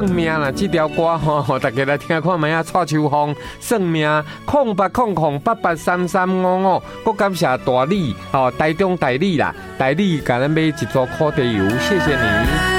命啦，这条歌吼，大家来听看卖啊，蔡秋凤算命0800883355，我感谢大理台中大理啦，大理甲咱买一组烤地油，谢谢你。